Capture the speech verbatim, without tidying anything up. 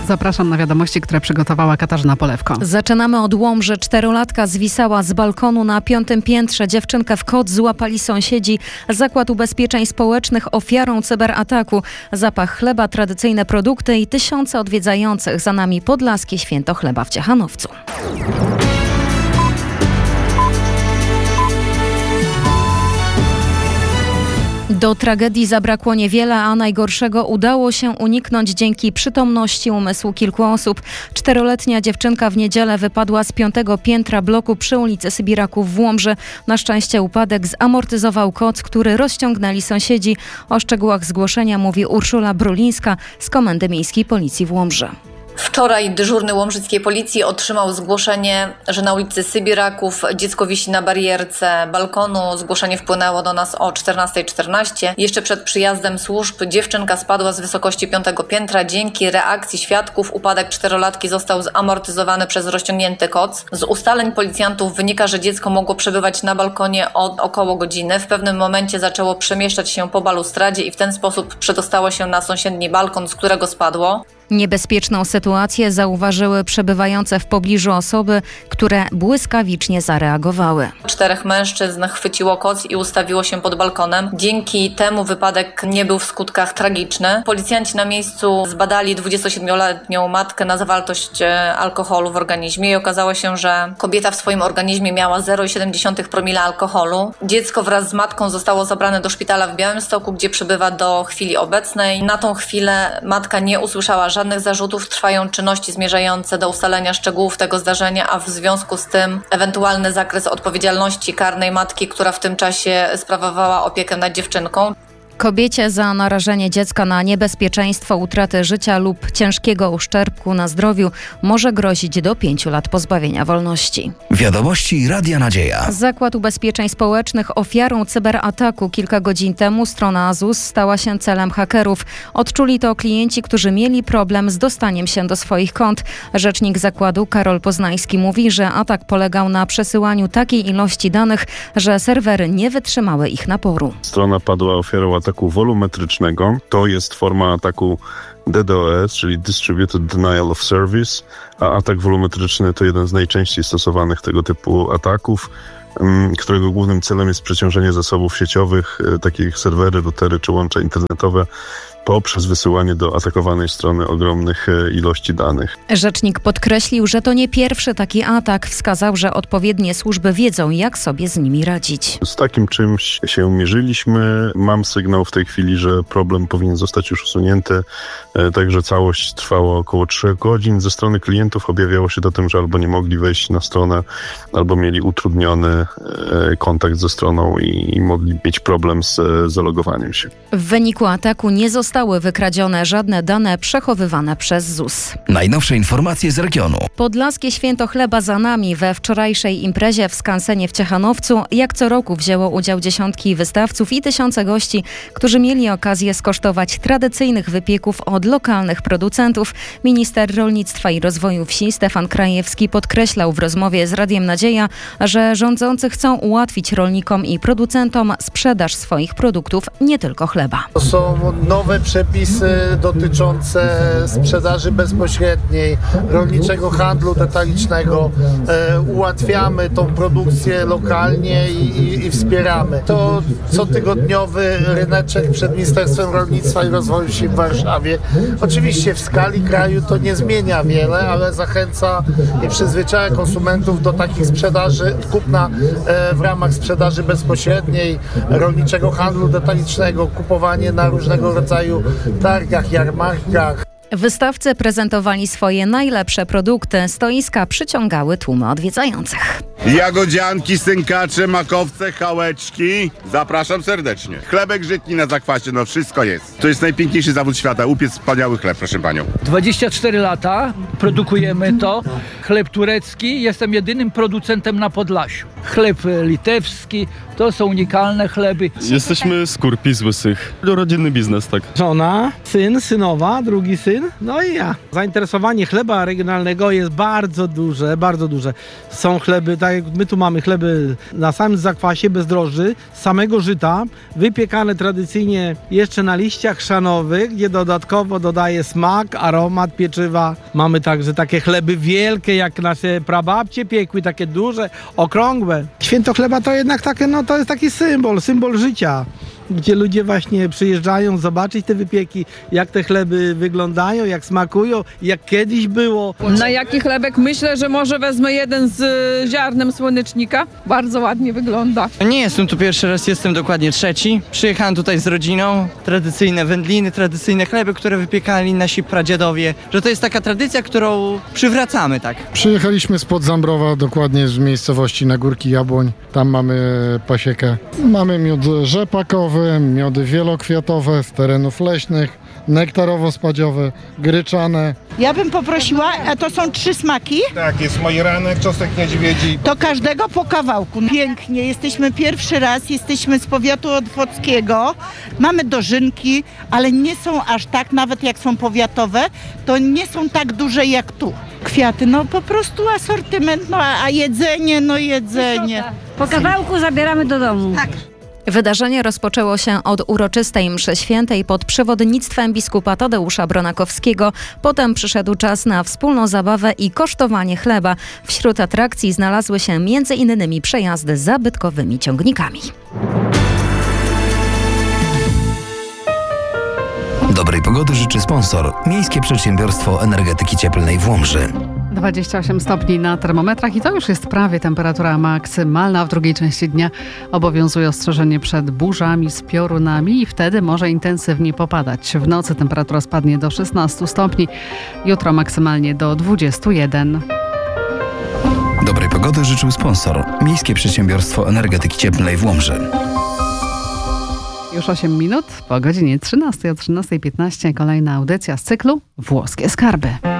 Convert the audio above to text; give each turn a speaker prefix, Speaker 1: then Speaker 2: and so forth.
Speaker 1: Zapraszam na wiadomości, które przygotowała Katarzyna Polewko.
Speaker 2: Zaczynamy od Łomży. Czterolatka zwisała z balkonu na piątym piętrze. Dziewczynkę w kot złapali sąsiedzi. Zakład Ubezpieczeń Społecznych ofiarą cyberataku. Zapach chleba, tradycyjne produkty i tysiące odwiedzających. Za nami podlaskie święto chleba w Ciechanowcu. Do tragedii zabrakło niewiele, a najgorszego udało się uniknąć dzięki przytomności umysłu kilku osób. Czteroletnia dziewczynka w niedzielę wypadła z piątego piętra bloku przy ulicy Sybiraków w Łomży. Na szczęście upadek zamortyzował koc, który rozciągnęli sąsiedzi. O szczegółach zgłoszenia mówi Urszula Brulińska z Komendy Miejskiej Policji w Łomży.
Speaker 3: Wczoraj dyżurny łomżyckiej policji otrzymał zgłoszenie, że na ulicy Sybiraków dziecko wisi na barierce balkonu. Zgłoszenie wpłynęło do nas o czternasta czternaście. Jeszcze przed przyjazdem służb dziewczynka spadła z wysokości piątego piętra. Dzięki reakcji świadków upadek czterolatki został zamortyzowany przez rozciągnięty koc. Z ustaleń policjantów wynika, że dziecko mogło przebywać na balkonie od około godziny. W pewnym momencie zaczęło przemieszczać się po balustradzie i w ten sposób przedostało się na sąsiedni balkon, z którego spadło.
Speaker 2: Niebezpieczną sytuację zauważyły przebywające w pobliżu osoby, które błyskawicznie zareagowały.
Speaker 3: Czterech mężczyzn chwyciło koc i ustawiło się pod balkonem. Dzięki temu wypadek nie był w skutkach tragiczny. Policjanci na miejscu zbadali dwudziestosiedmioletnią matkę na zawartość alkoholu w organizmie i okazało się, że kobieta w swoim organizmie miała zero przecinek siedem promila alkoholu. Dziecko wraz z matką zostało zabrane do szpitala w Białymstoku, gdzie przebywa do chwili obecnej. Na tą chwilę matka nie usłyszała żadnych zarzutów, trwają czynności zmierzające do ustalenia szczegółów tego zdarzenia, a w związku z tym ewentualny zakres odpowiedzialności karnej matki, która w tym czasie sprawowała opiekę nad dziewczynką.
Speaker 2: Kobiecie za narażenie dziecka na niebezpieczeństwo utraty życia lub ciężkiego uszczerbku na zdrowiu może grozić do pięciu lat pozbawienia wolności.
Speaker 4: Wiadomości Radia Nadzieja.
Speaker 2: Zakład Ubezpieczeń Społecznych ofiarą cyberataku. Kilka godzin temu strona ZUS stała się celem hakerów. Odczuli to klienci, którzy mieli problem z dostaniem się do swoich kont. Rzecznik zakładu Karol Poznański mówi, że atak polegał na przesyłaniu takiej ilości danych, że serwery nie wytrzymały ich naporu.
Speaker 5: Strona padła ofiarą ataku wolumetrycznego. To jest forma ataku D D o S, czyli Distributed Denial of Service, a atak wolumetryczny to jeden z najczęściej stosowanych tego typu ataków, którego głównym celem jest przeciążenie zasobów sieciowych, takich serwery, routery czy łącza internetowe, poprzez wysyłanie do atakowanej strony ogromnych ilości danych.
Speaker 2: Rzecznik podkreślił, że to nie pierwszy taki atak. Wskazał, że odpowiednie służby wiedzą, jak sobie z nimi radzić.
Speaker 5: Z takim czymś się mierzyliśmy. Mam sygnał w tej chwili, że problem powinien zostać już usunięty. Także całość trwała około trzech godzin. Ze strony klientów objawiało się to tym, że albo nie mogli wejść na stronę, albo mieli utrudniony kontakt ze stroną i mogli mieć problem z zalogowaniem się.
Speaker 2: W wyniku ataku nie zostało Zostały wykradzione żadne dane przechowywane przez ZUS.
Speaker 4: Najnowsze informacje z regionu.
Speaker 2: Podlaskie Święto Chleba za nami. We wczorajszej imprezie w skansenie w Ciechanowcu jak co roku wzięło udział dziesiątki wystawców i tysiące gości, którzy mieli okazję skosztować tradycyjnych wypieków od lokalnych producentów. Minister Rolnictwa i Rozwoju Wsi Stefan Krajewski podkreślał w rozmowie z Radiem Nadzieja, że rządzący chcą ułatwić rolnikom i producentom sprzedaż swoich produktów, nie tylko chleba.
Speaker 6: To są nowe przepisy dotyczące sprzedaży bezpośredniej, rolniczego handlu detalicznego. E, ułatwiamy tą produkcję lokalnie i, i, i wspieramy. To cotygodniowy ryneczek przed Ministerstwem Rolnictwa i Rozwoju Wsi w Warszawie. Oczywiście w skali kraju to nie zmienia wiele, ale zachęca i przyzwyczaja konsumentów do takich sprzedaży, kupna e, w ramach sprzedaży bezpośredniej, rolniczego handlu detalicznego, kupowanie na różnego rodzaju targach, jarmarkach.
Speaker 2: Wystawcy prezentowali swoje najlepsze produkty. Stoiska przyciągały tłumy odwiedzających.
Speaker 7: Jagodzianki, synkacze, makowce, chałeczki. Zapraszam serdecznie. Chlebek żytni na zakwasie, no wszystko jest. To jest najpiękniejszy zawód świata. Upiec wspaniały chleb, proszę panią.
Speaker 8: dwadzieścia cztery lata produkujemy to. Chleb turecki. Jestem jedynym producentem na Podlasiu. Chleb litewski. To są unikalne chleby.
Speaker 9: Jesteśmy z Kurpi, z Łysych. Rodzinny biznes, tak.
Speaker 10: Żona, syn, synowa, drugi syn, no i ja. Zainteresowanie chleba regionalnego jest bardzo duże, bardzo duże. Są chleby tak tak jak my tu mamy chleby na samym zakwasie, bez drożdży, z samego żyta, wypiekane tradycyjnie jeszcze na liściach chrzanowych, gdzie dodatkowo dodaje smak, aromat pieczywa. Mamy także takie chleby wielkie, jak nasze prababcie piekły, takie duże, okrągłe. Święto chleba to jednak takie, no to jest taki symbol, symbol życia, gdzie ludzie właśnie przyjeżdżają zobaczyć te wypieki, jak te chleby wyglądają, jak smakują, jak kiedyś było.
Speaker 11: Na jaki chlebek? Myślę, że może wezmę jeden z y, ziarnem słonecznika. Bardzo ładnie wygląda.
Speaker 12: Nie jestem tu pierwszy raz, jestem dokładnie trzeci. Przyjechałem tutaj z rodziną. Tradycyjne wędliny, tradycyjne chleby, które wypiekali nasi pradziadowie. Że to jest taka tradycja, którą przywracamy, tak.
Speaker 13: Przyjechaliśmy spod Zambrowa, dokładnie z miejscowości Nagórki Jabłoń. Tam mamy pasiekę. Mamy miód rzepakowy, miody wielokwiatowe z terenów leśnych, nektarowo-spadziowe, gryczane.
Speaker 14: Ja bym poprosiła, a to są trzy smaki?
Speaker 15: Tak, jest majeranek, czosnek niedźwiedzi.
Speaker 14: To każdego po kawałku. Pięknie, jesteśmy pierwszy raz, jesteśmy z powiatu otwockiego, mamy dożynki, ale nie są aż tak, nawet jak są powiatowe, to nie są tak duże jak tu. Kwiaty, no po prostu asortyment, no a, a jedzenie, no jedzenie.
Speaker 16: Po kawałku zabieramy do domu.
Speaker 14: Tak.
Speaker 2: Wydarzenie rozpoczęło się od uroczystej mszy świętej pod przewodnictwem biskupa Tadeusza Bronakowskiego. Potem przyszedł czas na wspólną zabawę i kosztowanie chleba. Wśród atrakcji znalazły się między innymi przejazdy zabytkowymi ciągnikami.
Speaker 4: Dobrej pogody życzy sponsor. Miejskie Przedsiębiorstwo Energetyki Cieplnej w Łomży.
Speaker 1: dwadzieścia osiem stopni na termometrach i to już jest prawie temperatura maksymalna. W drugiej części dnia obowiązuje ostrzeżenie przed burzami z piorunami i wtedy może intensywnie popadać. W nocy temperatura spadnie do szesnastu stopni, jutro maksymalnie do dwudziestu jeden.
Speaker 4: Dobrej pogody życzył sponsor. Miejskie Przedsiębiorstwo Energetyki Cieplnej w Łomży.
Speaker 1: Już osiem minut po godzinie trzynastej, o trzynasta piętnaście kolejna audycja z cyklu Włoskie Skarby.